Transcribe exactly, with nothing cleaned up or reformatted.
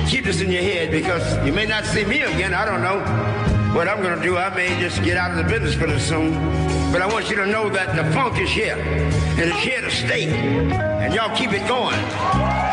keep this in your head because you may not see me again. I don't know what I'm going to do. I may just get out of the business pretty soon. But I want you to know that the funk is here. And it's here to stay. And y'all keep it going.